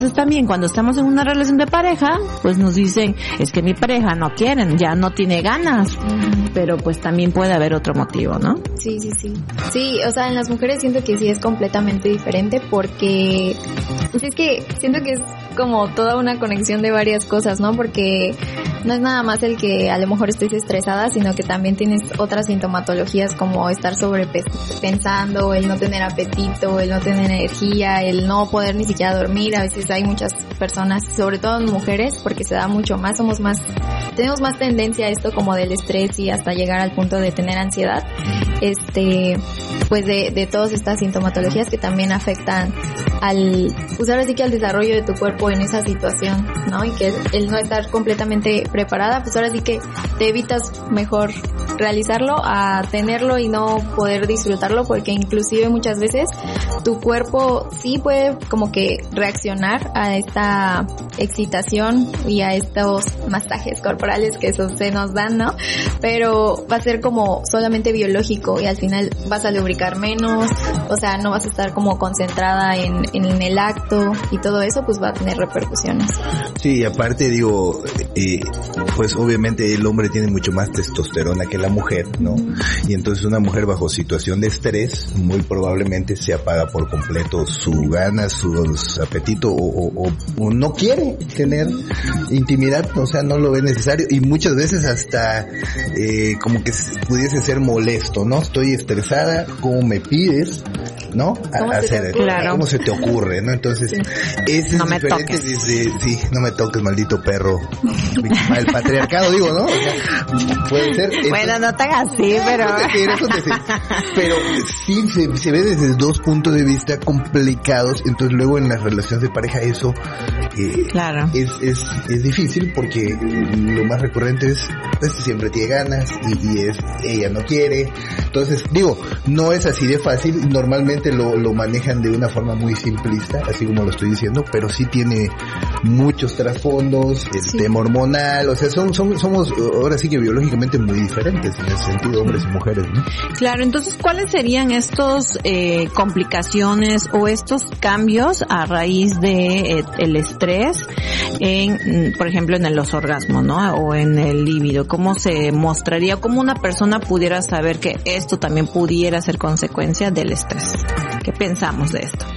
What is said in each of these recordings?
Entonces también cuando estamos en una relación de pareja, pues nos dicen, es que mi pareja no quiere, ya no tiene ganas, pero pues también puede haber otro motivo, ¿no? Sí. Sí, o sea, en las mujeres siento que sí es completamente diferente porque, pues es que siento que es como toda una conexión de varias cosas, ¿no? Porque no es nada más el que a lo mejor estés estresada, sino que también tienes otras sintomatologías como estar sobrepensando, el no tener apetito, el no tener energía, el no poder ni siquiera dormir. A veces hay muchas personas, sobre todo en mujeres, porque se da mucho más, tenemos más tendencia a esto como del estrés y hasta llegar al punto de tener ansiedad, pues de todas estas sintomatologías que también afectan pues ahora sí que al desarrollo de tu cuerpo en esa situación, ¿no? Y que el no estar completamente preparada, pues ahora sí que te evitas mejor realizarlo a tenerlo y no poder disfrutarlo, porque inclusive muchas veces tu cuerpo sí puede como que reaccionar a esta excitación y a estos masajes corporales que esos se nos dan, ¿no? Pero va a ser como solamente biológico y al final vas a lubricar menos, o sea, no vas a estar como concentrada en el acto y todo eso pues va a tener repercusiones. Sí, aparte digo, pues obviamente el hombre tiene mucho más testosterona que la mujer, ¿no? Y entonces una mujer bajo situación de estrés muy probablemente se apaga por completo su ganas, su apetito o no quiere tener intimidad, o sea, no lo ve necesario y muchas veces hasta como que pudiese ser molesto, ¿no? Estoy estresada, ¿cómo me pides? ¿no? ¿Cómo se te ocurre, ¿no? Entonces, es no diferente desde, sí, no me toques, maldito perro. El patriarcado, digo, ¿no? O sea, puede ser. Bueno, no te hagas así, pero... Pero sí se ve desde dos puntos de vista complicados, entonces luego en las relaciones de pareja eso claro. es difícil porque lo más recurrente es siempre tiene ganas y es ella no quiere. Entonces, digo, no es así de fácil, normalmente lo manejan de una forma muy simplista, así como lo estoy diciendo, pero sí tiene muchos trasfondos, el tema hormonal, o sea, somos ahora sí que biológicamente muy diferentes en ese sentido, hombres y mujeres, ¿no? Claro, entonces, ¿cuáles serían estos complicaciones o estos cambios a raíz de el estrés en, por ejemplo, en los orgasmos, ¿no? O en el líbido? ¿Cómo se mostraría, cómo una persona pudiera saber que esto también pudiera ser consecuencia del estrés? ¿Qué pensamos de esto?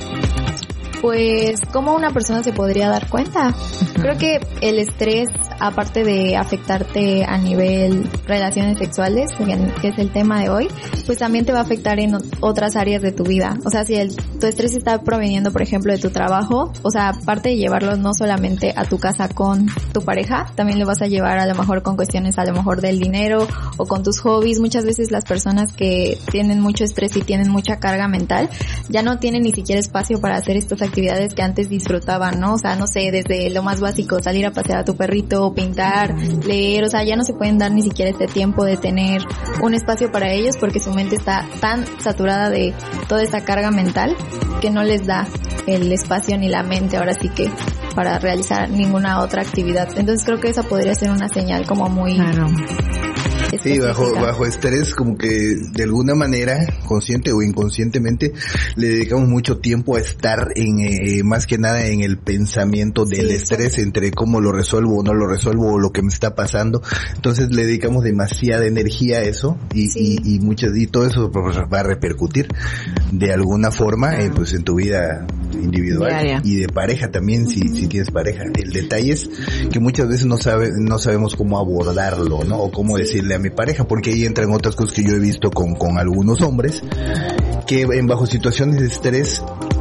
Pues, ¿cómo una persona se podría dar cuenta? Uh-huh. Creo que el estrés, aparte de afectarte a nivel relaciones sexuales, que es el tema de hoy, pues también te va a afectar en otras áreas de tu vida. O sea, si tu estrés está proveniendo, por ejemplo, de tu trabajo, o sea, aparte de llevarlo no solamente a tu casa con tu pareja, también lo vas a llevar a lo mejor con cuestiones a lo mejor del dinero o con tus hobbies. Muchas veces las personas que tienen mucho estrés y tienen mucha carga mental ya no tienen ni siquiera espacio para hacer estas actividades que antes disfrutaban, ¿no? O sea, no sé, desde lo más básico, salir a pasear a tu perrito, pintar, leer, o sea, ya no se pueden dar ni siquiera este tiempo de tener un espacio para ellos porque su mente está tan saturada de toda esta carga mental que no les da el espacio ni la mente ahora sí que para realizar ninguna otra actividad. Entonces creo que esa podría ser una señal como muy... Claro. Sí, bajo estrés, como que de alguna manera, consciente o inconscientemente, le dedicamos mucho tiempo a estar en, más que nada en el pensamiento del estrés, entre cómo lo resuelvo o no lo resuelvo o lo que me está pasando. Entonces le dedicamos demasiada energía a eso y todo eso va a repercutir de alguna forma, pues en tu vida individual diaria. Y de pareja también, si tienes pareja. El detalle es que muchas veces no sabemos cómo abordarlo, ¿no? O cómo decirle a mi pareja, porque ahí entran otras cosas que yo he visto con algunos hombres que bajo situaciones de estrés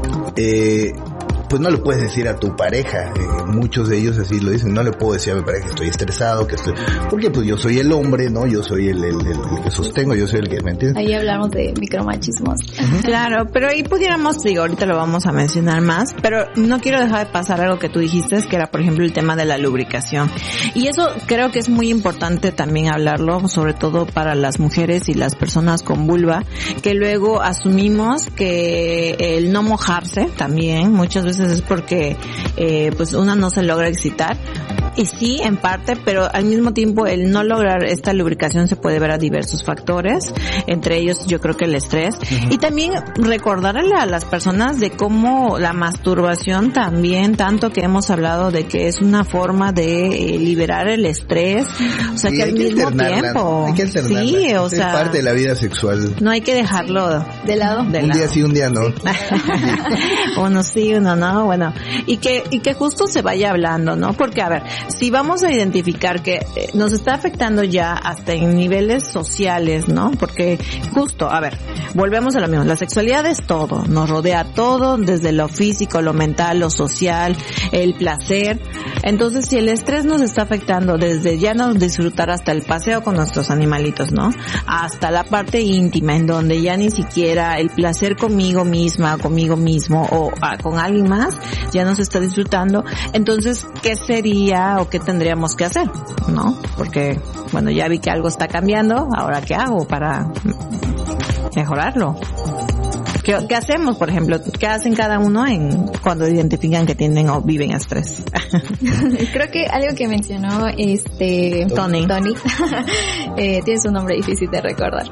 pues no le puedes decir a tu pareja, muchos de ellos así lo dicen, no le puedo decir a mi pareja que estoy estresado, porque pues yo soy el hombre, ¿no? Yo soy el que sostengo, yo soy el que, ¿me entiendes? Ahí hablamos de micromachismos. Claro, pero ahí pudiéramos, ahorita lo vamos a mencionar más, pero no quiero dejar de pasar algo que tú dijiste, que era por ejemplo el tema de la lubricación. Y eso creo que es muy importante también hablarlo, sobre todo para las mujeres y las personas con vulva, que luego asumimos que el no mojarse también, muchas veces es porque pues una no se logra excitar, Y sí, en parte, pero al mismo tiempo el no lograr esta lubricación se puede ver a diversos factores, entre ellos yo creo que el estrés. Y también recordarle a las personas de cómo la masturbación también, tanto que hemos hablado de que es una forma de liberar el estrés, o sea, que al mismo tiempo, hay que alternarla. Sí, o sea, es parte de la vida sexual. No hay que dejarlo de lado. Un día sí, un día no. Uno sí, uno no, bueno, y que justo se vaya hablando, ¿no? Porque a ver, si vamos a identificar que nos está afectando ya hasta en niveles sociales, ¿no? Porque justo, a ver, volvemos a lo mismo, la sexualidad es todo, nos rodea todo, desde lo físico, lo mental, lo social, el placer. Entonces, si el estrés nos está afectando desde ya no disfrutar hasta el paseo con nuestros animalitos, ¿no? Hasta la parte íntima, en donde ya ni siquiera el placer conmigo misma, conmigo mismo o con alguien más ya no se está disfrutando. Entonces, ¿qué sería o qué tendríamos que hacer? ¿No? Porque, bueno, ya vi que algo está cambiando, ahora ¿qué hago para mejorarlo? ¿Qué hacemos, por ejemplo? ¿Qué hacen cada uno cuando identifican que tienen o viven estrés? Creo que algo que mencionó Tony. Tiene un nombre difícil de recordar.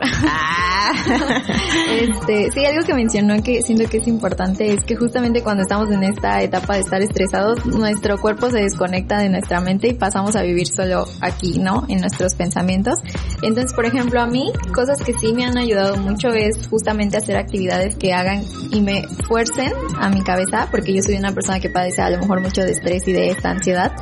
Sí, algo que mencionó que siento que es importante es que justamente cuando estamos en esta etapa de estar estresados, nuestro cuerpo se desconecta de nuestra mente y pasamos a vivir solo aquí, ¿no? En nuestros pensamientos. Entonces, por ejemplo, a mí, cosas que sí me han ayudado mucho es justamente hacer actividades que hagan y me fuercen a mi cabeza, porque yo soy una persona que padece a lo mejor mucho de estrés y de esta ansiedad,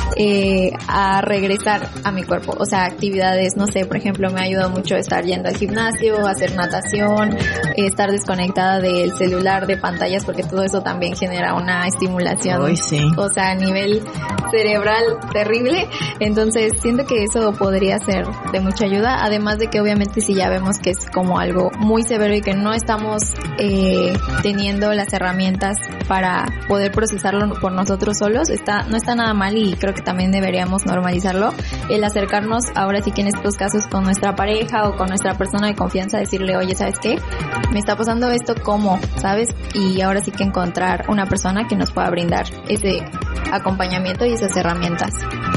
a regresar a mi cuerpo. O sea, actividades, no sé, por ejemplo, me ha ayudado mucho estar yendo al gimnasio, hacer natación, estar desconectada del celular, de pantallas, porque todo eso también genera una estimulación. Uy, sí. O sea, a nivel cerebral terrible. Entonces, siento que eso podría ser de mucha ayuda, además de que obviamente si ya vemos que es como algo muy severo y que no estamos teniendo las herramientas para poder procesarlo por nosotros solos, no está nada mal, y creo que también deberíamos normalizarlo, el acercarnos ahora sí que en estos casos con nuestra pareja o con nuestra persona de confianza, decirle, oye, ¿sabes qué? Me está pasando esto, ¿cómo? ¿Sabes? Y ahora sí que encontrar una persona que nos pueda brindar ese acompañamiento y esas herramientas.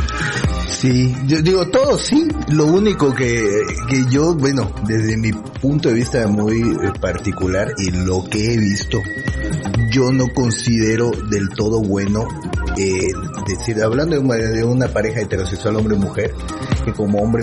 Sí, yo digo todo sí, lo único que yo, bueno, desde mi punto de vista muy particular y lo que he visto, yo no considero del todo bueno, decir, hablando de una pareja heterosexual hombre-mujer, que como hombre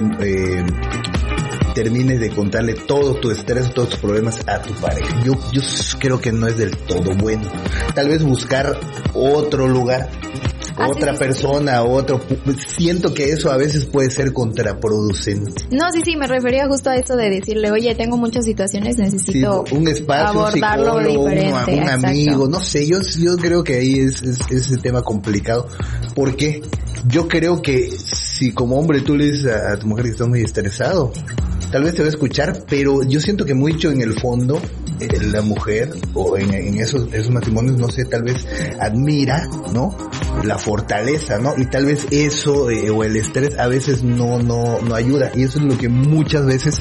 termines de contarle todo tu estrés, todos tus problemas a tu pareja. Yo creo que no es del todo bueno. Tal vez buscar otro lugar, otra persona, otro. Siento que eso a veces puede ser contraproducente. No, sí, me refería justo a eso de decirle, oye, tengo muchas situaciones, necesito un espacio, abordarlo diferente, un amigo, no sé, yo creo que ahí es ese tema complicado, porque yo creo que si como hombre tú le dices a tu mujer que está muy estresado, tal vez te va a escuchar, pero yo siento que mucho en el fondo la mujer o en esos matrimonios, no sé, tal vez admira, ¿no? La fortaleza, ¿no? Y tal vez eso o el estrés a veces no ayuda, y eso es lo que muchas veces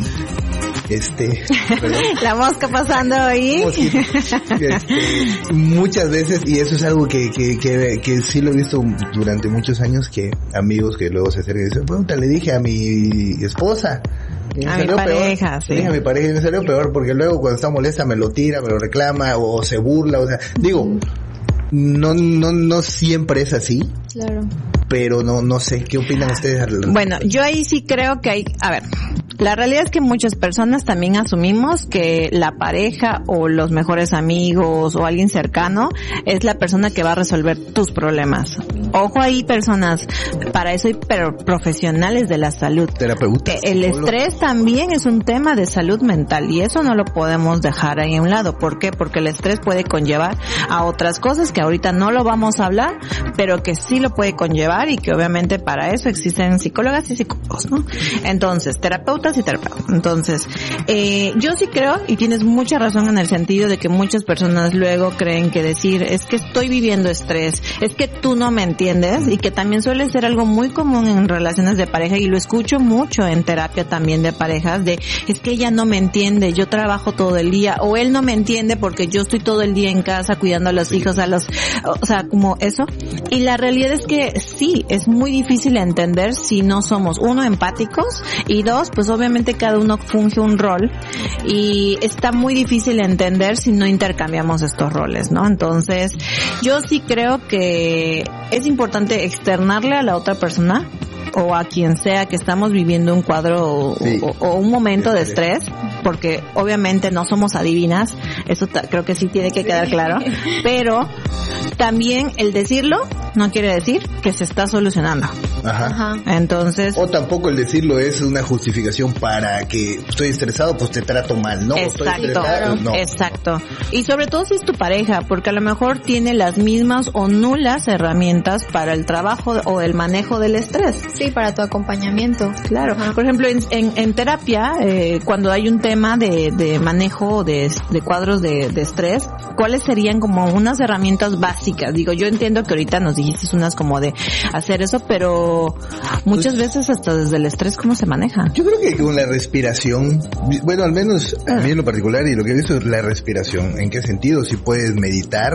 la mosca pasando ahí. Muchas veces, y eso es algo que sí lo he visto durante muchos años, que amigos que luego se acercan y dicen, bueno, le dije a mi esposa, a mi pareja, peor. Sí. Le dije a mi pareja y me salió peor, porque luego cuando está molesta me lo tira, me lo reclama o se burla, o sea, digo, no siempre es así. Claro. Pero no sé, ¿qué opinan ustedes? Bueno, yo ahí sí creo que hay, a ver, la realidad es que muchas personas también asumimos que la pareja o los mejores amigos o alguien cercano es la persona que va a resolver tus problemas. Ojo, hay personas, para eso hay profesionales de la salud. Terapeutas. El estrés también es un tema de salud mental, y eso no lo podemos dejar ahí a un lado. ¿Por qué? Porque el estrés puede conllevar a otras cosas que ahorita no lo vamos a hablar, pero que sí lo puede conllevar, y que obviamente para eso existen psicólogas y psicólogos, ¿no? Entonces, terapeutas y terapeutas. Entonces, yo sí creo, y tienes mucha razón en el sentido de que muchas personas luego creen que decir, es que estoy viviendo estrés, es que tú no me entiendes, y que también suele ser algo muy común en relaciones de pareja, y lo escucho mucho en terapia también de parejas, de, es que ella no me entiende, yo trabajo todo el día, o él no me entiende porque yo estoy todo el día en casa cuidando a los hijos, o sea, como eso. Y la realidad es que sí, es muy difícil entender si no somos, uno, empáticos, y dos, pues obviamente cada uno funge un rol, y está muy difícil entender si no intercambiamos estos roles, ¿no? Entonces, yo sí creo que es importante externarle a la otra persona o a quien sea que estamos viviendo un cuadro o un momento de estrés, porque obviamente no somos adivinas, eso creo que sí tiene que quedar claro, pero también el decirlo no quiere decir que se está solucionando. Ajá. Entonces, o tampoco el decirlo es una justificación para que estoy estresado, pues te trato mal, ¿no? Exacto, no. Exacto. Y sobre todo si es tu pareja, porque a lo mejor tiene las mismas o nulas herramientas para el trabajo o el manejo del estrés. Sí, para tu acompañamiento. Claro. Ajá. Por ejemplo, en terapia, cuando hay un tema de manejo de cuadros de estrés, ¿cuáles serían como unas herramientas básicas? Digo, yo entiendo que ahorita nos dijiste unas como de hacer eso, pero muchas veces hasta desde el estrés, ¿cómo se maneja? Yo creo que con la respiración, bueno, al menos a mí en lo particular, y lo que he visto es la respiración. ¿En qué sentido? Si puedes meditar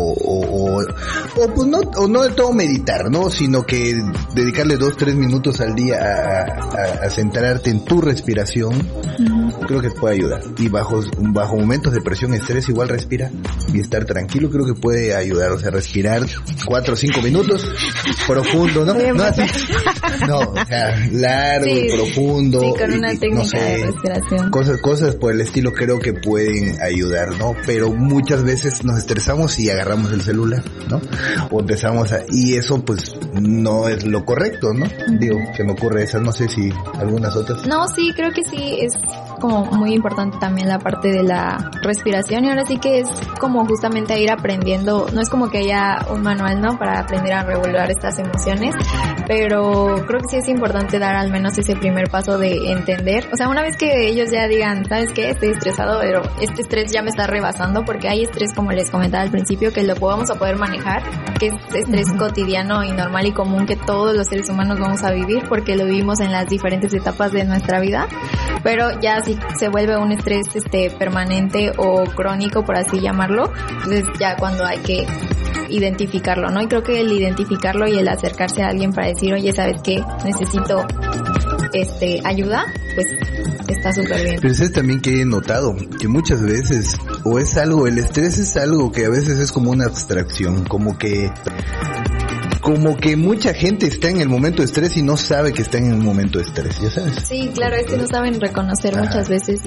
o pues no del todo meditar, ¿no? Sino que dedicarle 2-3 minutos al día a centrarte en tu respiración, creo que te puede ayudar. Y bajo momentos de presión, estrés, igual respira y estar tranquilo, creo que puede ayudar. O sea, respirar 4 o 5 minutos profundo, ¿no? No así. No, o sea, largo y profundo. Sí, con una técnica de respiración. Cosas por el estilo creo que pueden ayudar, ¿no? Pero muchas veces nos estresamos y agarramos el celular, ¿no? O empezamos y eso pues no es lo correcto, ¿no? Digo, se me ocurre esa, no sé si algunas otras. No, sí, creo que sí, es como muy importante también la parte de la respiración, y ahora sí que es como justamente ir aprendiendo, no es como que haya un manual, ¿no? Para aprender a regular estas emociones, pero creo que sí es importante dar al menos ese primer paso de entender, o sea, una vez que ellos ya digan, ¿sabes qué? Estoy estresado, pero este estrés ya me está rebasando, porque hay estrés, como les comentaba al principio, que lo vamos a poder manejar, que es estrés cotidiano y normal y común que todos los seres humanos vamos a vivir, porque lo vivimos en las diferentes etapas de nuestra vida, pero ya si se vuelve un estrés permanente o crónico, por así llamarlo, entonces ya cuando hay que identificarlo, ¿no? Y creo que el identificarlo y el acercarse a alguien para decir, oye, ¿sabes qué? Necesito ayuda, pues está súper bien. Pero es también que he notado que muchas veces, o es algo, el estrés es algo que a veces es como una abstracción, como que mucha gente está en el momento de estrés y no sabe que está en un momento de estrés, ¿ya sabes? Sí, claro, es que no saben reconocer muchas veces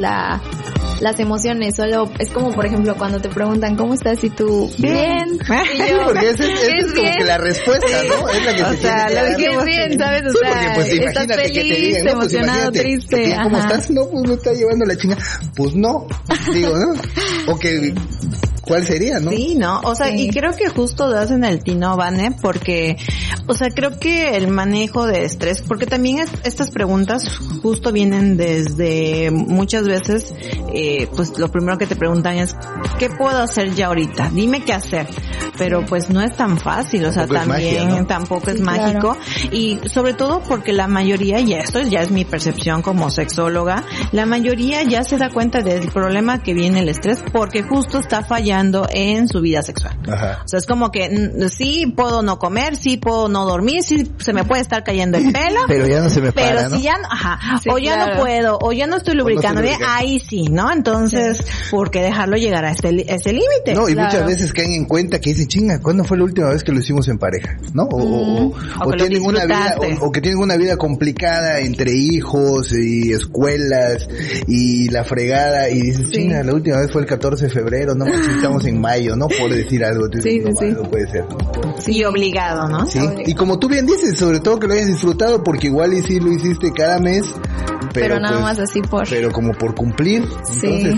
las emociones, solo es como por ejemplo cuando te preguntan ¿cómo estás? Y tú, bien, y yo, porque esa es como que la respuesta, ¿no? Es la que se tiene que dar. Es bien, ¿sabes? O sea, porque pues estás feliz, que te digan, no, pues, emocionado, triste. ¿Cómo estás? No, pues me está llevando la chinga. Pues no, digo, ¿no? O que ¿cuál sería, no? Sí, ¿no? O sea, y creo que justo das en el tino, Vane, porque, o sea, creo que el manejo de estrés, porque también estas preguntas justo vienen desde muchas veces, pues lo primero que te preguntan es, ¿qué puedo hacer ya ahorita? Dime qué hacer. Pero pues no es tan fácil, o sea, tampoco es mágico. Y sobre todo porque la mayoría, y esto ya es mi percepción como sexóloga, la mayoría ya se da cuenta del problema que viene el estrés porque justo está fallando en su vida sexual. Ajá. O sea, es como que sí puedo no comer, sí puedo no dormir, sí se me puede estar cayendo el pelo. Pero ya no se me para, pero ¿no? si ya sí, o ya no puedo, o ya no estoy lubricando bien, ahí sí, ¿no? Entonces, ¿por qué dejarlo llegar a ese límite? No, y muchas veces caen en cuenta que dicen, chinga, ¿cuándo fue la última vez que lo hicimos en pareja? ¿no? O tienen una vida, o que tienen una vida complicada entre hijos y escuelas y la fregada, y dices, chinga, la última vez fue el 14 de febrero, no, estamos en mayo, ¿no? Por decir algo, no puede ser. Sí, obligado, ¿no? Sí, y como tú bien dices, sobre todo que lo hayas disfrutado, porque igual y sí lo hiciste cada mes, pero nada más así pero como por cumplir. Entonces,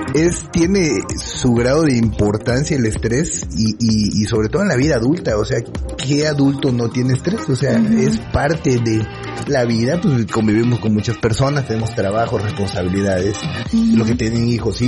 tiene su grado de importancia el estrés y sobre todo en la vida adulta. O sea, ¿qué adulto no tiene estrés? O sea, es parte de la vida, pues convivimos con muchas personas, tenemos trabajo, responsabilidades, lo que tienen hijos,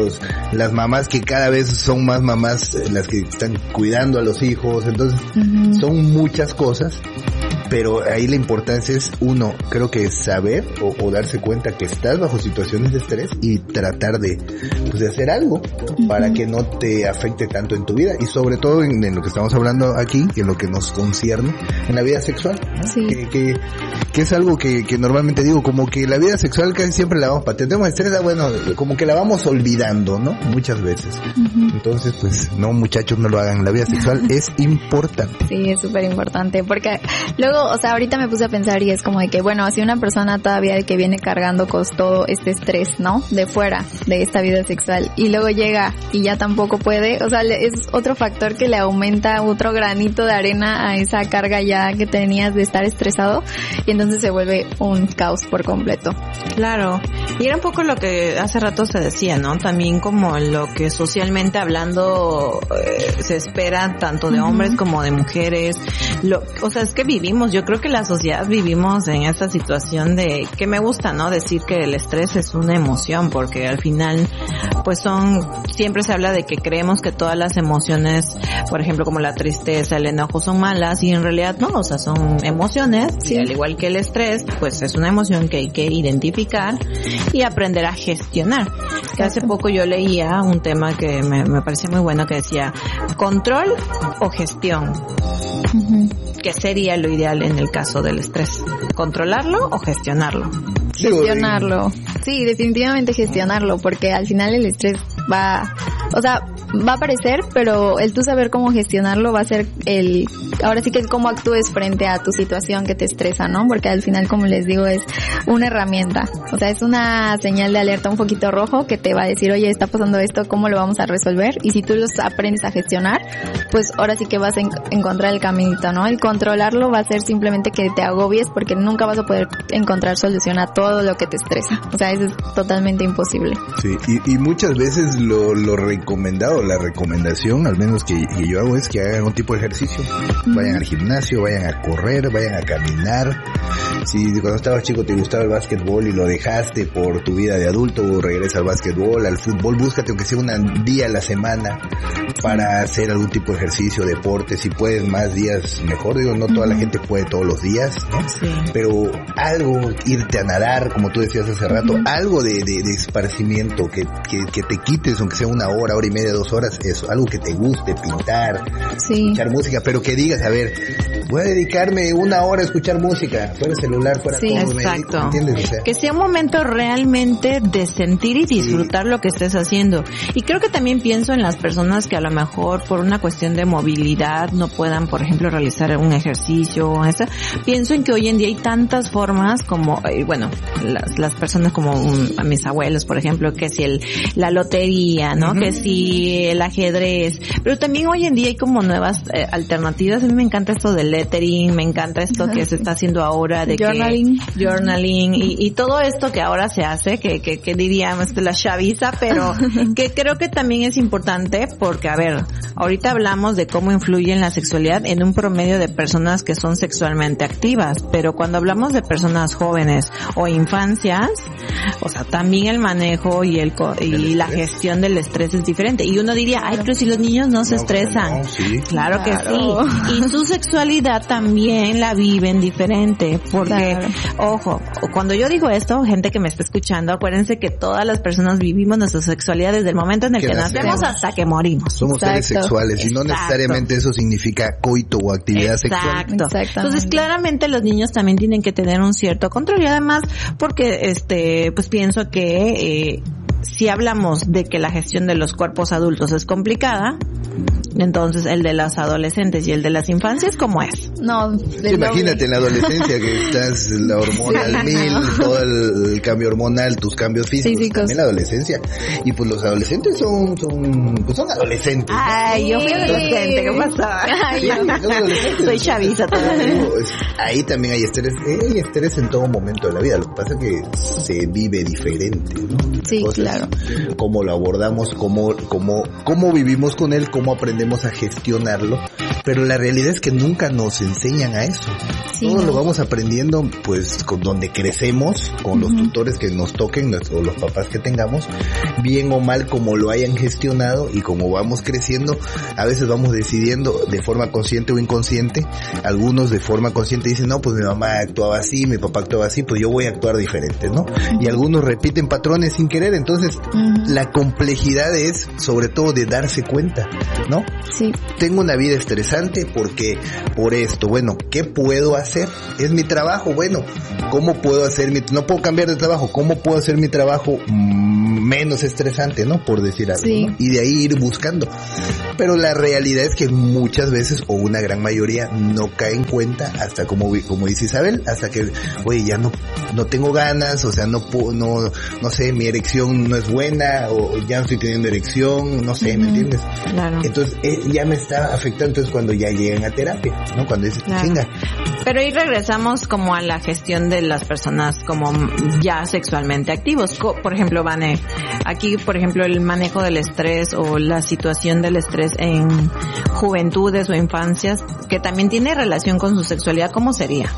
las mamás que cada vez son más mamás las que están cuidando a los hijos, entonces son muchas cosas pero ahí la importancia es, uno, creo que saber o darse cuenta que estás bajo situaciones de estrés y tratar de hacer algo para que no te afecte tanto en tu vida, y sobre todo en lo que estamos hablando aquí, en lo que nos concierne, en la vida sexual, ¿no? Sí. Que es algo que normalmente digo, como que la vida sexual casi siempre la vamos tenemos estrés, bueno, como que la vamos olvidando, ¿no? Muchas veces. Entonces, pues, no, muchachos, no lo hagan. La vida sexual es importante. Sí, es súper importante, porque luego, o sea, ahorita me puse a pensar y es como de que, bueno, si una persona todavía de que viene cargando con todo este estrés, ¿no? De fuera de esta vida sexual, y luego llega y ya tampoco puede, o sea, es otro factor que le aumenta otro granito de arena a esa carga ya que tenías de estar estresado, y entonces se vuelve un caos por completo. Claro, y era un poco lo que hace rato se decía, ¿no? También como lo que socialmente hablando se espera tanto de hombres como de mujeres. O sea, es que vivimos, yo creo que la sociedad vivimos en esta situación de que me gusta, ¿no? Decir que el estrés es una emoción, porque al final pues siempre se habla de que creemos que todas las emociones, por ejemplo, como la tristeza, el enojo, son malas, y en realidad no, o sea, son emociones, y al igual que el estrés, pues es una emoción que hay que identificar y aprender a gestionar. Que hace poco yo leía un tema que me pareció muy bueno, que decía control o gestión. ¿Qué sería lo ideal en el caso del estrés? ¿Controlarlo o gestionarlo? Gestionarlo. Sí, definitivamente gestionarlo, porque al final el estrés va a aparecer, pero el tú saber cómo gestionarlo va a ser ahora sí que es cómo actúes frente a tu situación que te estresa, ¿no? Porque al final, como les digo, es una herramienta, o sea, es una señal de alerta un poquito rojo que te va a decir, oye, está pasando esto, ¿cómo lo vamos a resolver? Y si tú los aprendes a gestionar, pues ahora sí que vas a encontrar el caminito, ¿no? El controlarlo va a ser simplemente que te agobies, porque nunca vas a poder encontrar solución a todo lo que te estresa, o sea, eso es totalmente imposible. Sí, y muchas veces lo recomendado, la recomendación, al menos que yo hago, es que hagan un tipo de ejercicio. Vayan al gimnasio, vayan a correr, vayan a caminar. Si cuando estabas chico te gustaba el básquetbol y lo dejaste por tu vida de adulto, regresa al básquetbol, al fútbol, búscate aunque sea un día a la semana para hacer algún tipo de ejercicio, deporte. Si puedes más días, mejor. Digo, no toda la gente puede todos los días, ¿no? Sí. Pero algo, irte a nadar, como tú decías hace rato, algo de esparcimiento, que te quites, aunque sea una hora y media, 2 horas, eso, algo que te guste, pintar, escuchar música, pero que digas, a ver, voy a dedicarme 1 hora a escuchar música, fuera el celular, fuera todo. Exacto. ¿Entiendes? O sea, que sea un momento realmente de sentir y disfrutar lo que estés haciendo. Y creo que también pienso en las personas que a lo mejor por una cuestión de movilidad no puedan, por ejemplo, realizar un ejercicio o eso. Pienso en que hoy en día hay tantas formas como, bueno, las personas como a mis abuelos, por ejemplo, que si la lotería, ¿no? Que si el ajedrez, pero también hoy en día hay como nuevas alternativas. A mí me encanta esto del lettering, me encanta esto que se está haciendo ahora de journaling y todo esto que ahora se hace, que diríamos la chaviza, pero que creo que también es importante porque, a ver, ahorita hablamos de cómo influye en la sexualidad en un promedio de personas que son sexualmente activas, pero cuando hablamos de personas jóvenes o infancias, o sea, también el manejo y la gestión del estrés es diferente. Y uno diría, ay, pero si los niños no se estresan. Sí. Claro que sí. Y su sexualidad también la viven diferente. Porque, ojo, cuando yo digo esto, gente que me está escuchando, acuérdense que todas las personas vivimos nuestra sexualidad desde el momento en el que nacemos hasta que morimos. Somos seres sexuales y no necesariamente eso significa coito o actividad sexual. Entonces, claramente los niños también tienen que tener un cierto control, y además porque pues pienso que si hablamos de que la gestión de los cuerpos adultos es complicada, entonces el de las adolescentes y el de las infancias, ¿cómo es? No, imagínate en la adolescencia que estás la hormona al 1000, todo el cambio hormonal, tus cambios físicos, también la adolescencia. Y pues los adolescentes son adolescentes. Ay, yo fui adolescente, ¿qué pasa? Soy chaviza todavía. Ahí también hay estrés en todo momento de la vida. Lo que pasa es que se vive diferente, ¿no? Sí, entonces, claro. Cómo lo abordamos, cómo vivimos con él, cómo aprendemos a gestionarlo, pero la realidad es que nunca nos enseñan a eso. Sí, todo lo vamos aprendiendo pues con donde crecemos, con los tutores que nos toquen, o los papás que tengamos, bien o mal como lo hayan gestionado, y como vamos creciendo, a veces vamos decidiendo de forma consciente o inconsciente. Algunos de forma consciente dicen, no, pues mi mamá actuaba así, mi papá actuaba así, pues yo voy a actuar diferente, ¿no? Y algunos repiten patrones sin querer. Entonces la complejidad es sobre todo de darse cuenta, ¿no? Sí. Tengo una vida estresante porque por esto, bueno, ¿qué puedo hacer? Es mi trabajo, bueno, ¿cómo puedo hacer no puedo cambiar de trabajo, ¿cómo puedo hacer mi trabajo menos estresante, ¿no? Por decir algo, sí, ¿no? Y de ahí ir buscando. Pero la realidad es que muchas veces, o una gran mayoría, no cae en cuenta hasta como dice Isabel, hasta que, oye, ya no tengo ganas, o sea, no puedo, no sé, mi erección no es buena, o ya no estoy teniendo erección, no sé, ¿me entiendes? Claro. Entonces, ya me está afectando. Entonces, cuando ya llegan a terapia, ¿no? Cuando dices, claro, chinga. Pero ahí regresamos como a la gestión de las personas como ya sexualmente activos. Por ejemplo, Vane, aquí, por ejemplo, el manejo del estrés o la situación del estrés en juventudes o infancias, que también tiene relación con su sexualidad, ¿cómo sería?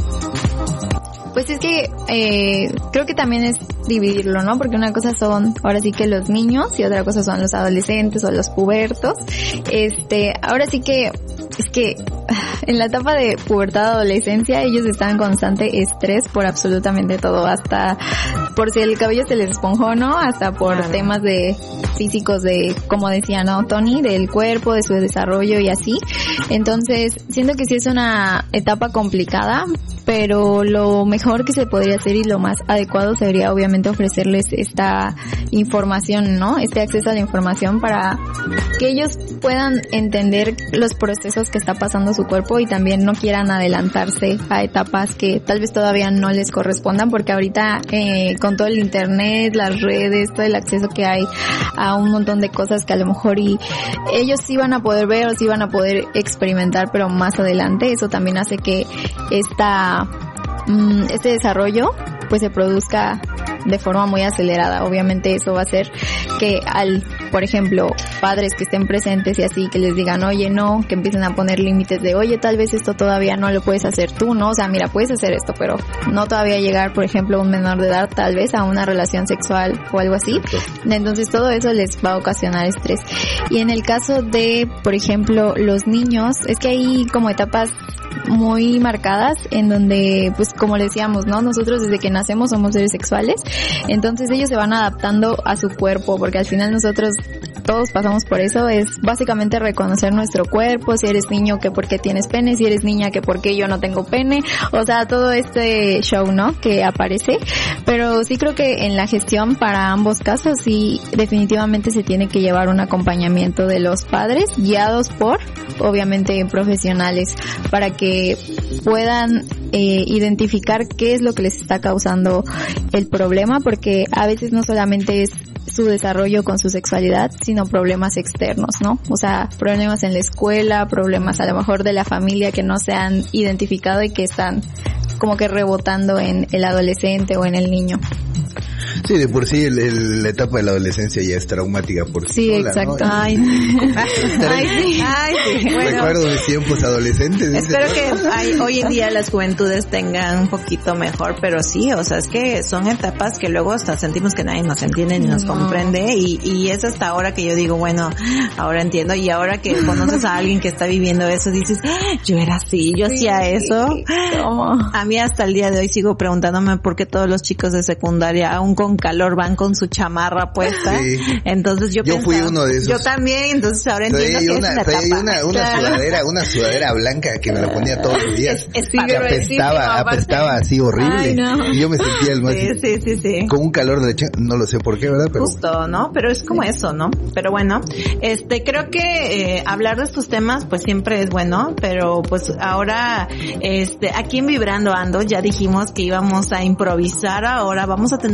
Pues es que creo que también es dividirlo, ¿no? Porque una cosa son ahora sí que los niños y otra cosa son los adolescentes o los pubertos. Ahora sí que es que en la etapa de pubertad, adolescencia, ellos están en constante estrés por absolutamente todo, hasta por si el cabello se les esponjó, ¿no? Hasta por temas de físicos de, como decía, ¿no? Tony, del cuerpo, de su desarrollo y así. Entonces, siento que sí es una etapa complicada, pero lo mejor que se podría hacer y lo más adecuado sería obviamente ofrecerles esta información, ¿no? Este acceso a la información para que ellos puedan entender los procesos que está pasando su cuerpo y también no quieran adelantarse a etapas que tal vez todavía no les correspondan, porque ahorita con todo el internet, las redes, todo el acceso que hay a un montón de cosas que a lo mejor y ellos sí van a poder ver o sí van a poder experimentar, pero más adelante eso también hace que este desarrollo pues se produzca de forma muy acelerada. Obviamente eso va a hacer que por ejemplo, padres que estén presentes y así, que les digan, oye, no, que empiecen a poner límites de, oye, tal vez esto todavía no lo puedes hacer tú, ¿no? O sea, mira, puedes hacer esto, pero no todavía llegar, por ejemplo, un menor de edad tal vez a una relación sexual o algo así. Entonces todo eso les va a ocasionar estrés. Y en el caso de, por ejemplo, los niños, es que hay como etapas muy marcadas en donde, pues como le decíamos, ¿no? Nosotros desde que nacemos somos seres sexuales, entonces ellos se van adaptando a su cuerpo, porque al final nosotros todos pasamos por eso, es básicamente reconocer nuestro cuerpo, si eres niño que por qué tienes pene, si eres niña que por qué yo no tengo pene, o sea, todo este show, ¿no? Que aparece, pero sí creo que en la gestión para ambos casos sí definitivamente se tiene que llevar un acompañamiento de los padres, guiados por, obviamente, profesionales, para que puedan identificar qué es lo que les está causando el problema, porque a veces no solamente es su desarrollo con su sexualidad, sino problemas externos, ¿no? O sea, problemas en la escuela, problemas a lo mejor de la familia que no se han identificado y que están como que rebotando en el adolescente o en el niño. Sí, de por sí la etapa de la adolescencia ya es traumática por sí. Sí, sola, exacto. ¿no? Ay, sí. Bueno, recuerdo mis tiempos adolescentes. Espero que hoy en día las juventudes tengan un poquito mejor, pero sí, o sea, es que son etapas que luego hasta sentimos que nadie nos entiende ni nos comprende, y es hasta ahora que yo digo, bueno, ahora entiendo, y ahora que conoces a alguien que está viviendo eso, dices, yo era así, yo hacía eso. ¿Cómo? A mí hasta el día de hoy sigo preguntándome por qué todos los chicos de secundaria, aún con calor, van con su chamarra puesta. Sí. Entonces yo fui uno de esos. Yo también, entonces ahora entiendo que es una etapa. Una sudadera blanca que me la ponía todos los días. Sí, que apestaba así horrible. Ay, no. Y yo me sentía el más. Sí. Con un calor de leche, no lo sé por qué, ¿verdad? Pero justo, ¿no? Pero es como eso, ¿no? Pero bueno, creo que hablar de estos temas pues siempre es bueno, pero pues ahora aquí en Vibrando Ando ya dijimos que íbamos a improvisar, ahora vamos a tener una nueva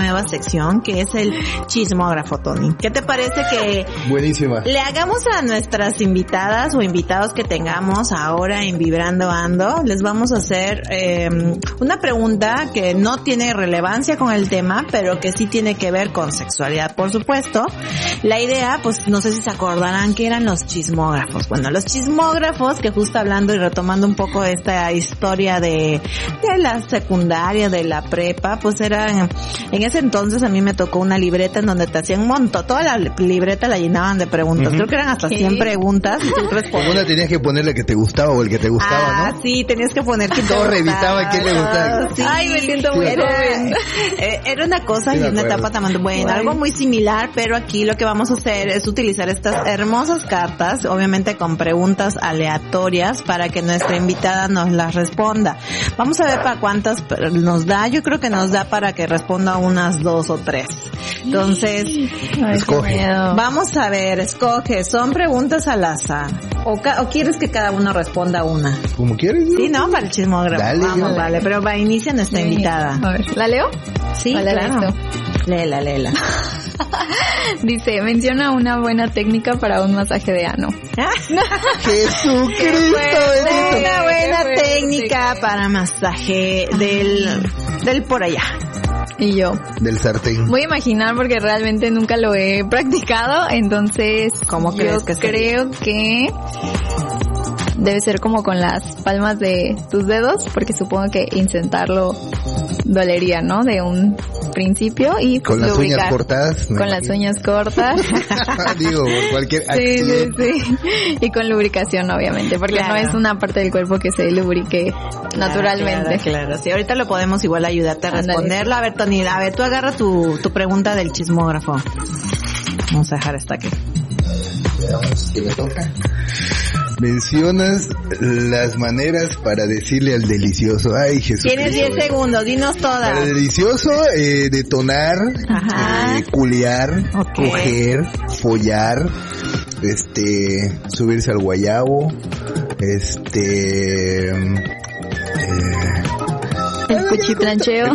nueva sección que es el chismógrafo, Tony. ¿Qué te parece que buenísima le hagamos a nuestras invitadas o invitados que tengamos ahora en Vibrando Ando? Les vamos a hacer una pregunta que no tiene relevancia con el tema, pero que sí tiene que ver con sexualidad, por supuesto. La idea, pues no sé si se acordarán que eran los chismógrafos. Bueno, los chismógrafos, que justo hablando y retomando un poco esta historia de la secundaria, de la prepa, pues eran, en ese entonces a mí me tocó una libreta en donde te hacían un montón, toda la libreta la llenaban de preguntas. Creo que eran hasta 100 preguntas y tú respondías. Una tenías que ponerle que te gustaba o el que te gustaba, ¿no? Sí, tenías que poner que todos revisaban quién le gustaba. Sí, ay, me siento muy joven. Era una cosa y una etapa también buena, algo muy similar, pero aquí lo que vamos a hacer es utilizar estas hermosas cartas, obviamente con preguntas aleatorias para que nuestra invitada nos las responda. Vamos a ver para cuántas nos da. Yo creo que nos da para que responda unas 2 o 3. Entonces, escoge. Vamos a ver, escoge. Son preguntas al azar. ¿O quieres que cada uno responda una? Como quieres. Sí, ¿no? Para el chismógrafo. Dale, vamos, vale. Pero inicia nuestra invitada. A ver, ¿la leo? Sí, claro. Léela. Dice, menciona una buena técnica para un masaje de ano. Jesucristo, una buena técnica para masaje del por allá. Y yo. Del sartén. Voy a imaginar porque realmente nunca lo he practicado, entonces ¿cómo crees que creo que debe ser como con las palmas de tus dedos, porque supongo que intentarlo dolería, ¿no? De un principio y con las uñas cortadas. Con las uñas cortas. Digo, por cualquier accidente. Sí. Y con lubricación, obviamente, porque no es una parte del cuerpo que se lubrique naturalmente. Claro. Sí, ahorita lo podemos igual ayudarte a responderlo. A ver, Tony, tú agarra tu pregunta del chismógrafo. Vamos a dejar esta aquí. Veamos qué me toca. Mencionas las maneras para decirle al delicioso. Ay, Jesús. Tienes 10 segundos, dinos todas. Para el delicioso, detonar, culiar, coger, follar, subirse al guayabo, el cuchiplancheo.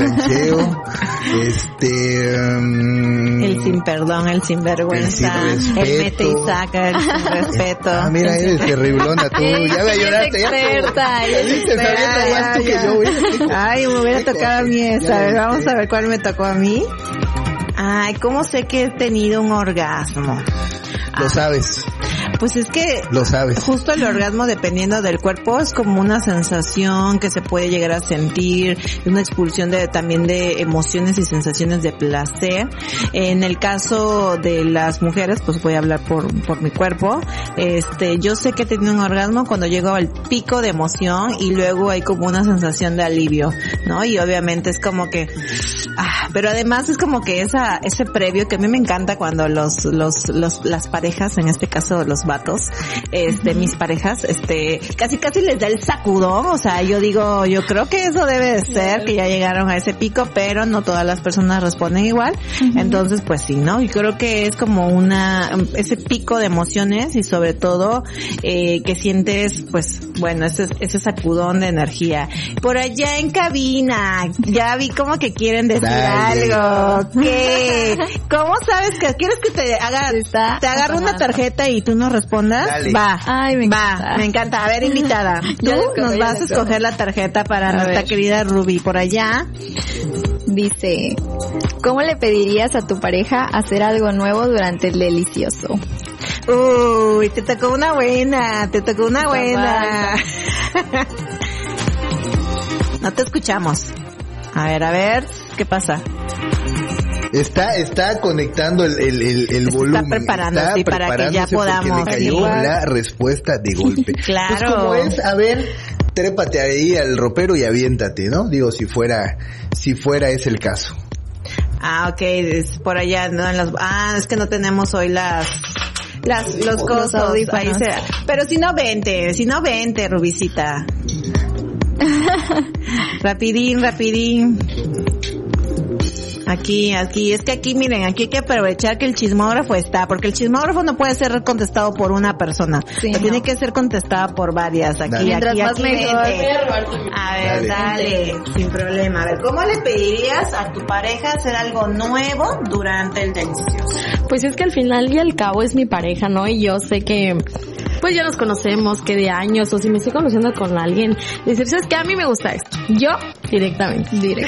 El sin perdón, el sinvergüenza, el mete y saca, el sin respeto. Mira, eres terriblona tú, ya me lloraste. Ay, me hubiera tocado a mí esa. A ver, vamos a ver cuál me tocó a mí. Ay, ¿cómo sé que he tenido un orgasmo? Lo sabes. Pues es que lo sabes. Justo el orgasmo, dependiendo del cuerpo, es como una sensación que se puede llegar a sentir, una expulsión también de emociones y sensaciones de placer. En el caso de las mujeres, pues voy a hablar por mi cuerpo. Yo sé que he tenido un orgasmo cuando llego al pico de emoción y luego hay como una sensación de alivio, ¿no? Y obviamente es como que pero además es como que ese previo que a mí me encanta cuando las parejas, en este caso los vatos, mis parejas, casi les da el sacudón. O sea, yo creo que eso debe de ser, que ya llegaron a ese pico, pero no todas las personas responden igual. Entonces, pues sí, ¿no? Y creo que es como ese pico de emociones y sobre todo, que sientes, pues, bueno, ese sacudón de energía. Por allá en cabina, ya vi como que quieren decir algo. ¿Qué? ¿Cómo sabes que quieres que te agarre una tarjeta y tú nos respondas? Dale. Va. Ay, me encanta. Me encanta. A ver, invitada. Tú nos vas a escoger la tarjeta para nuestra querida Ruby. Por allá. Dice, ¿cómo le pedirías a tu pareja hacer algo nuevo durante el delicioso? Uy, te tocó una buena. No te escuchamos. A ver, ¿qué pasa? Está conectando el volumen. Está preparándose para que ya podamos. Le cayó la respuesta de golpe. Claro. Pues como es, a ver, trépate ahí al ropero y aviéntate, ¿no? Digo, si fuera es el caso. Ok, es por allá, ¿no? Es que no tenemos hoy los cosos. Ahí pero si no vente, Rubicita. Rapidín. Aquí, es que aquí, miren, aquí hay que aprovechar que el chismógrafo está, porque el chismógrafo no puede ser contestado por una persona, tiene que ser contestada por varias. Aquí, mientras más mejor. A ver, dale, sin problema. A ver, ¿cómo le pedirías a tu pareja hacer algo nuevo durante el delicioso? Pues es que al final y al cabo es mi pareja, ¿no? Y yo sé que pues ya nos conocemos, que de años, o si me estoy conociendo con alguien, decir, ¿sabes qué? A mí me gusta esto. Yo, directamente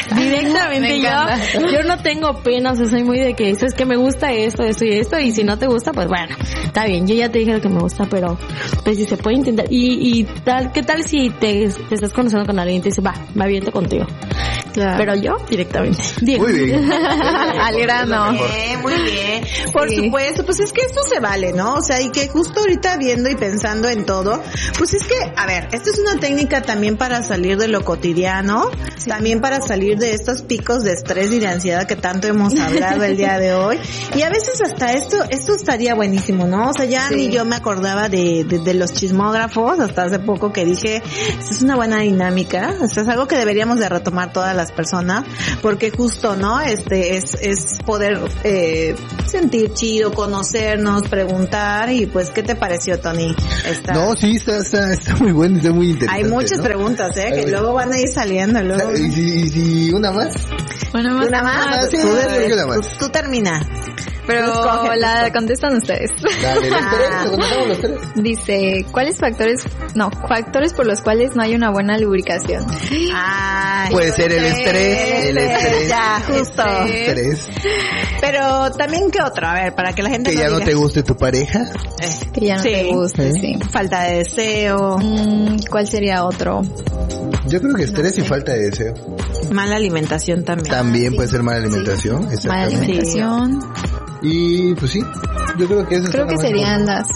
yo no tengo pena, o sea, soy muy de que, ¿sabes qué? Me gusta esto, y si no te gusta, pues bueno, está bien, yo ya te dije lo que me gusta, pero pues si se puede intentar, y tal, ¿qué tal si te estás conociendo con alguien y te dice, me aviento contigo? Claro. Pero yo, directamente. Muy bien. Al grano. Muy bien. Por supuesto, pues es que esto se vale, ¿no? O sea, y que justo ahorita viendo y pensando en todo, pues es que, a ver, esta es una técnica también para salir de lo cotidiano, también para salir de estos picos de estrés y de ansiedad que tanto hemos hablado el día de hoy. Y a veces hasta esto estaría buenísimo, ¿no? O sea, ya ni yo me acordaba de los chismógrafos hasta hace poco que dije, esto es una buena dinámica, o sea, es algo que deberíamos de retomar todas las personas, porque justo, ¿no? Es poder sentir chido, conocernos, preguntar, y pues, ¿qué te pareció, Tony? No, sí, está muy bueno, está muy interesante. Hay muchas preguntas, que luego van a ir saliendo. Luego. ¿Y una más? ¿Una más? Sí, tú termina. Pero la contestan ustedes. Dale, contestamos los tres. Dice, ¿cuáles factores por los cuales no hay una buena lubricación? Puede ser el estrés. Ya, justo. Estrés. Pero también, ¿qué otro? A ver, para que la gente que ya no te guste tu pareja. Que ya no te guste, sí. Falta de deseo. ¿Cuál sería otro? Yo creo que estrés y falta de deseo. Mala alimentación también. También puede ser mala alimentación, exactamente. Mala alimentación. Y pues sí, yo creo que eso serían las...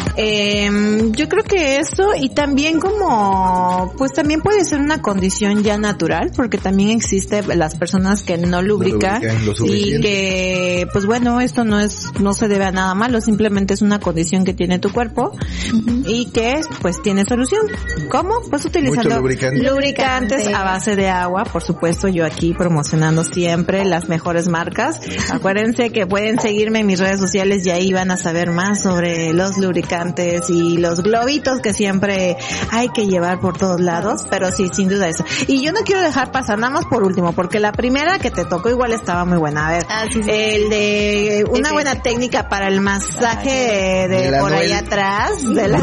yo creo que eso, y también pues también puede ser una condición ya natural, porque también existe las personas que no lubrican y que, pues bueno, esto no se debe a nada malo, simplemente es una condición que tiene tu cuerpo y que pues tiene solución. ¿Cómo? Pues utilizando lubricantes a base de agua, por supuesto, yo aquí promocionando siempre las mejores marcas. Acuérdense que pueden seguirme en mis redes sociales y ahí van a saber más sobre los lubricantes y los globitos que siempre hay que llevar por todos lados, pero sí, sin duda eso. Y yo no quiero dejar pasar nada más por último, porque la primera que te tocó igual estaba muy buena. A ver, el de una buena técnica para el masaje de por ahí atrás, del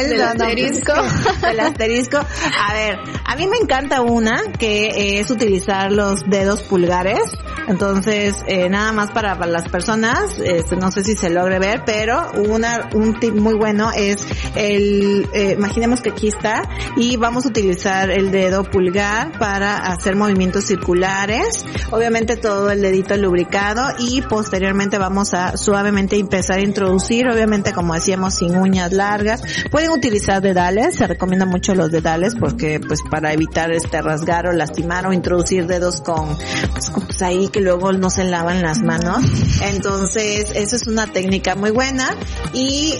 asterisco. A ver, a mí me encanta una que es utilizar los dedos pulgares. Entonces, nada más para las personas, no sé si se logre ver, pero un tip muy bueno es imaginemos que aquí está, y vamos a utilizar el dedo pulgar para hacer movimientos circulares, obviamente todo el dedito lubricado, y posteriormente vamos a suavemente empezar a introducir, obviamente como decíamos, sin uñas largas. Pueden utilizar dedales, se recomienda mucho los dedales porque pues para evitar rasgar o lastimar o introducir dedos con ahí que luego no se lavan las manos. Entonces, esa es una técnica muy buena. Y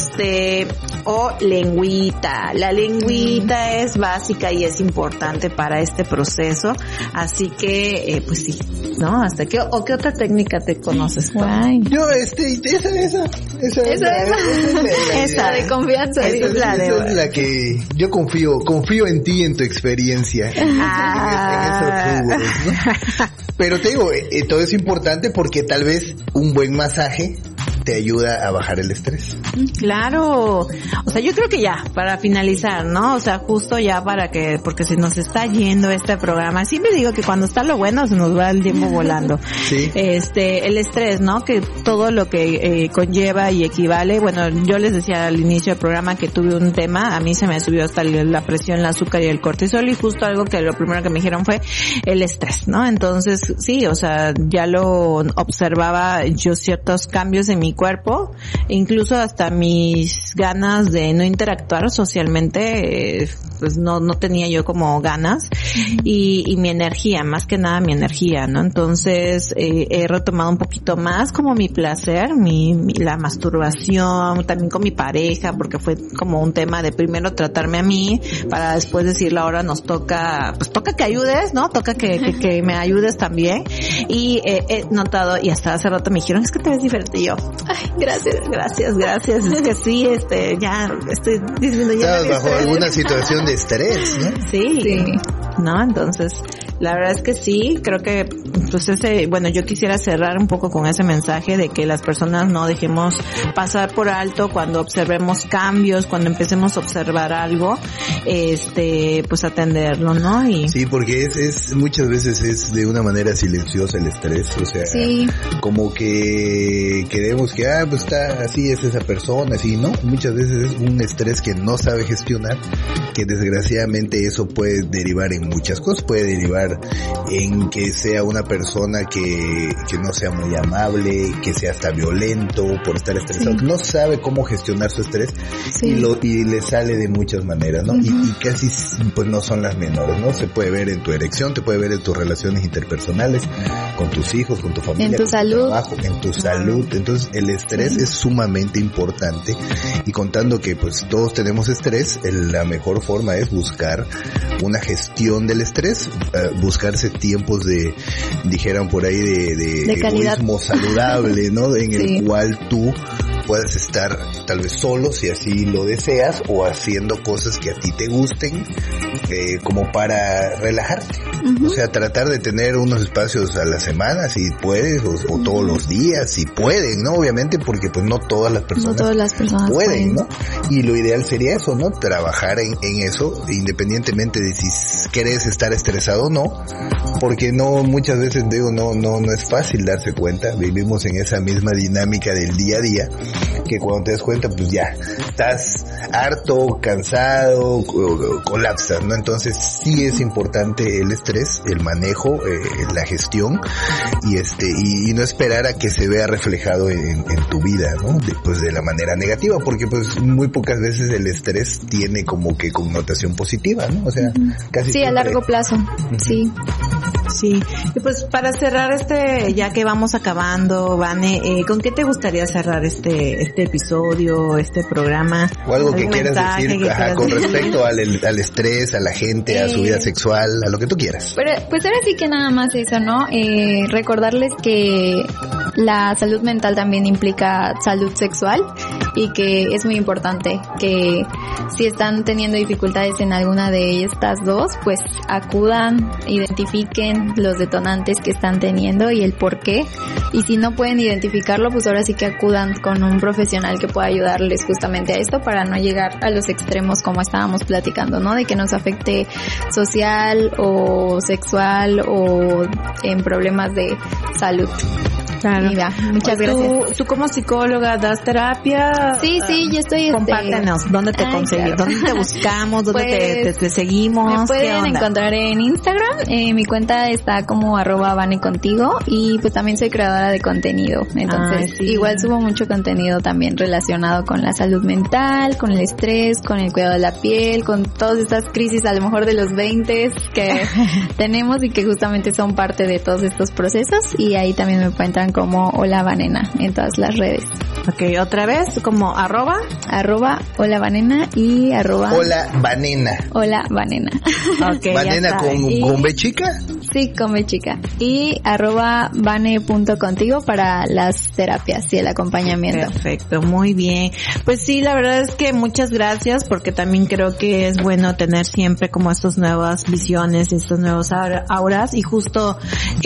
lengüita. La lengüita es básica y es importante para este proceso. Así que, pues sí, ¿no? Hasta ¿qué otra técnica te conoces? Yo, esa de confianza. Esa es la que yo confío en ti, en tu experiencia. Pero te digo, todo es importante porque tal vez un buen masaje te ayuda a bajar el estrés. Claro. O sea, yo creo que ya, para finalizar, ¿no? O sea, justo ya porque se nos está yendo este programa. Siempre digo que cuando está lo bueno se nos va el tiempo volando. Sí. El estrés, ¿no? Que todo lo que conlleva y equivale. Bueno, yo les decía al inicio del programa que tuve un tema, a mí se me subió hasta la presión, el azúcar y el cortisol, y justo algo que lo primero que me dijeron fue el estrés, ¿no? Entonces, sí, o sea, ya lo observaba yo, ciertos cambios en mi cuerpo, incluso hasta mis ganas de no interactuar socialmente, pues no tenía yo como ganas y mi energía, más que nada mi energía, ¿no? Entonces he retomado un poquito más como mi placer, la masturbación, también con mi pareja, porque fue como un tema de primero tratarme a mí para después decirle ahora nos toca que ayudes, ¿no? Toca que me ayudes también. Y he notado, y hasta hace rato me dijeron, es que te ves diferente. Y yo, ay, gracias. Es que sí, ya estoy disminuyendo. Estabas bajo alguna situación de estrés, ¿no? Sí. ¿No? Entonces, la verdad es que sí, creo que pues yo quisiera cerrar un poco con ese mensaje de que las personas no dejemos pasar por alto cuando observemos cambios, cuando empecemos a observar algo, pues atenderlo, ¿no? Y sí, porque es muchas veces es de una manera silenciosa el estrés, o sea, sí, como que queremos que pues está así, es esa persona, así, ¿no? Muchas veces es un estrés que no sabe gestionar, que desgraciadamente eso puede derivar en muchas cosas, puede derivar en que sea una persona que no sea muy amable, que sea hasta violento por estar estresado, que no sabe cómo gestionar su estrés, y le sale de muchas maneras, ¿no? Y casi pues no son las menores, ¿no? Se puede ver en tu erección, te puede ver en tus relaciones interpersonales, con tus hijos, con tu familia, en tu salud, tu trabajo, en tu salud. Entonces el estrés es sumamente importante, y contando que pues todos tenemos estrés, la mejor forma es buscar una gestión del estrés, buscarse tiempos dijeran por ahí de egoísmo saludable, ¿no? En el cual tú puedas estar tal vez solo si así lo deseas, o haciendo cosas que a ti te gusten, como para relajarte. O sea, tratar de tener unos espacios a la semana si puedes, o todos los días si pueden, ¿no? Obviamente, porque pues no todas las personas pueden, ¿no? Y lo ideal sería eso, ¿no? Trabajar en eso, independientemente de si quieres estar estresado o no, porque muchas veces digo, no es fácil darse cuenta. Vivimos en esa misma dinámica del día a día, que cuando te das cuenta pues ya estás harto, cansado, colapsas, ¿no? Entonces sí es importante el estrés, el manejo, la gestión, y no esperar a que se vea reflejado en tu vida, ¿no? Pues de la manera negativa, porque pues muy pocas veces el estrés tiene como que connotación positiva, ¿no? O sea, casi sí, siempre a largo plazo. Sí. Sí, y pues para cerrar ya que vamos acabando, Vane, ¿con qué te gustaría cerrar este episodio, este programa? O algo que quieras decir con respecto al estrés, a la gente, a su vida sexual, a lo que tú quieras. Pero pues ahora sí que nada más eso, ¿no? Recordarles que la salud mental también implica salud sexual, y que es muy importante que si están teniendo dificultades en alguna de estas dos, pues acudan, identifiquen los detonantes que están teniendo y el por qué, y si no pueden identificarlo, pues ahora sí que acudan con un profesional que pueda ayudarles justamente a esto, para no llegar a los extremos como estábamos platicando, ¿no? De que nos afecte social o sexual o en problemas de salud. Claro. Mira, muchas gracias. ¿Tú como psicóloga das terapia? Sí, yo estoy... Compártenos, ¿dónde te conseguimos? ¿Dónde te buscamos? ¿Dónde te seguimos? Me pueden encontrar en Instagram. Mi cuenta está como @vanecontigo, y pues también soy creadora de contenido. Entonces, igual subo mucho contenido también relacionado con la salud mental, con el estrés, con el cuidado de la piel, con todas estas crisis a lo mejor de los 20 que tenemos, y que justamente son parte de todos estos procesos. Y ahí también me encuentran como Hola Vanena en todas las redes. Ok, otra vez, como arroba Hola Vanena y Hola Vanena. Hola Vanena. Okay, ¿Vanena con B chica? Sí, con B chica. Y @vane.contigo para las terapias y el acompañamiento. Perfecto, muy bien. Pues sí, la verdad es que muchas gracias, porque también creo que es bueno tener siempre como estas nuevas visiones, estos nuevos auras, y justo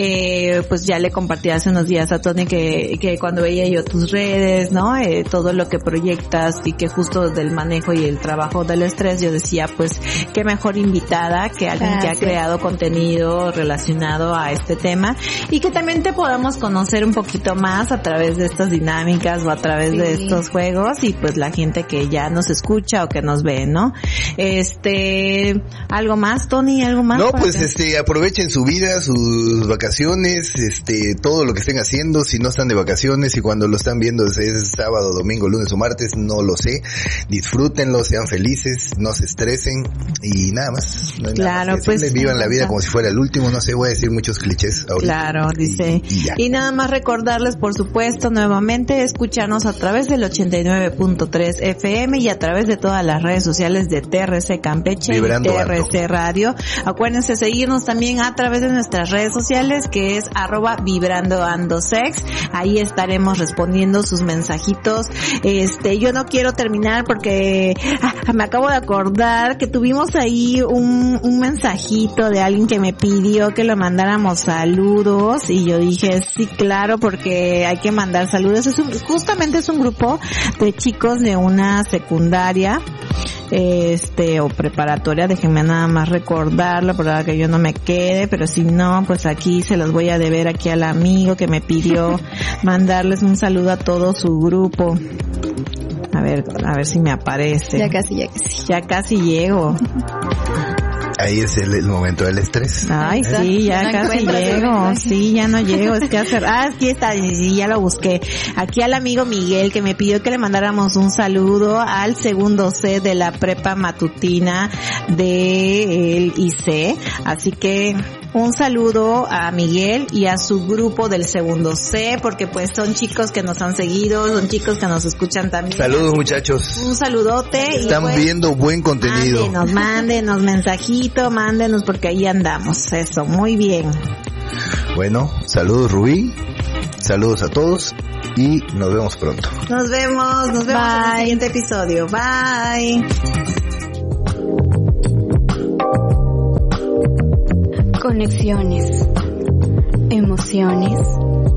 pues ya le compartí hace unos días a Tony que cuando veía yo tus redes, ¿no? Todo lo que proyectas, y que justo del manejo y el trabajo del estrés, yo decía, pues qué mejor invitada que alguien que ha creado contenido relacionado relacionado a este tema y que también te podamos conocer un poquito más a través de estas dinámicas o a través de estos juegos y pues la gente que ya nos escucha o que nos ve, ¿no? ¿Algo más, Tony? ¿Algo más? No, pues aprovechen su vida, sus vacaciones, todo lo que estén haciendo, si no están de vacaciones y cuando lo están viendo es sábado, domingo, lunes o martes, no lo sé, disfrútenlo, sean felices, no se estresen y nada más. No hay claro, nada más que pues vivan la vida como si fuera el último, no sé, voy a decir muchos clichés ahorita. Claro, dice. Y nada más recordarles, por supuesto, nuevamente, escucharnos a través del 89.3 FM y a través de todas las redes sociales de TRC Campeche Vibrando y TRC Radio. Acuérdense seguirnos también a través de nuestras redes sociales, que es @vibrandoandosex. Ahí estaremos respondiendo sus mensajitos. Yo no quiero terminar porque me acabo de acordar que tuvimos ahí un mensajito de alguien que me pidió que le mandáramos saludos y yo dije sí, claro, porque hay que mandar saludos. Justamente es un grupo de chicos de una secundaria o preparatoria, déjenme nada más recordarlo para que yo no me quede, pero si no, pues aquí se los voy a deber aquí al amigo que me pidió mandarles un saludo a todo su grupo. A ver si me aparece. Ya casi llego. Ahí es el momento del estrés. Ay, sí, ya no casi llego. Sí, ya no llego. Es que aquí está, sí, ya lo busqué. Aquí al amigo Miguel que me pidió que le mandáramos un saludo al segundo C de la prepa matutina del IC. Así que un saludo a Miguel y a su grupo del segundo C, porque pues son chicos que nos han seguido, son chicos que nos escuchan también. Saludos, muchachos. Un saludote. Están viendo buen contenido. Mándenos mensajito, mándenos porque ahí andamos. Eso, muy bien. Bueno, saludos Rubí, saludos a todos y nos vemos pronto. Nos vemos en el siguiente episodio. Bye. Conexiones, emociones,